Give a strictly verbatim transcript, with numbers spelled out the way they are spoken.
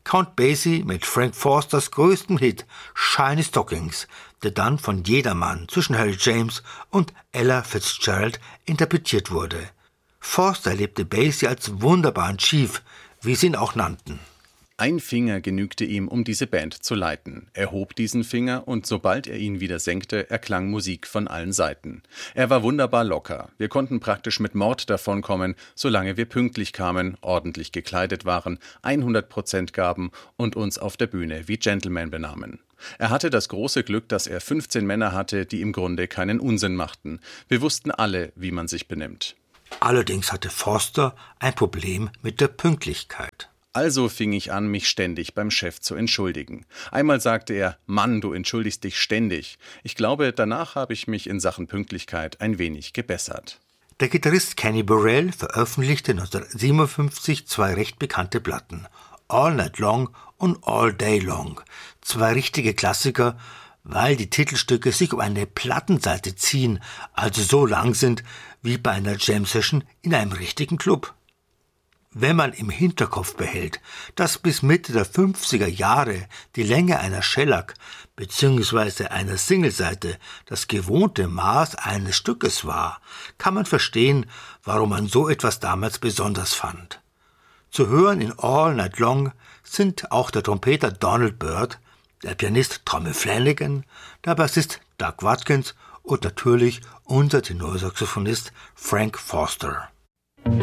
Count Basie mit Frank Forsters größtem Hit Shiny Stockings, der dann von jedermann zwischen Harry James und Ella Fitzgerald interpretiert wurde. Forster erlebte Basie als wunderbaren Chief, wie sie ihn auch nannten. Ein Finger genügte ihm, um diese Band zu leiten. Er hob diesen Finger und sobald er ihn wieder senkte, erklang Musik von allen Seiten. Er war wunderbar locker. Wir konnten praktisch mit Mord davonkommen, solange wir pünktlich kamen, ordentlich gekleidet waren, hundert Prozent gaben und uns auf der Bühne wie Gentlemen benahmen. Er hatte das große Glück, dass er fünfzehn Männer hatte, die im Grunde keinen Unsinn machten. Wir wussten alle, wie man sich benimmt. Allerdings hatte Forster ein Problem mit der Pünktlichkeit. Also fing ich an, mich ständig beim Chef zu entschuldigen. Einmal sagte er, Mann, du entschuldigst dich ständig. Ich glaube, danach habe ich mich in Sachen Pünktlichkeit ein wenig gebessert. Der Gitarrist Kenny Burrell veröffentlichte neunzehnhundertsiebenundfünfzig zwei recht bekannte Platten, All Night Long und All Day Long. Zwei richtige Klassiker, weil die Titelstücke sich um eine Plattenseite ziehen, also so lang sind wie bei einer Jam-Session in einem richtigen Club. Wenn man im Hinterkopf behält, dass bis Mitte der fünfziger Jahre die Länge einer Shellac bzw. einer Singleseite das gewohnte Maß eines Stückes war, kann man verstehen, warum man so etwas damals besonders fand. Zu hören in All Night Long sind auch der Trompeter Donald Byrd, der Pianist Tommy Flanagan, der Bassist Doug Watkins und natürlich unser Tenorsaxophonist Frank Forster.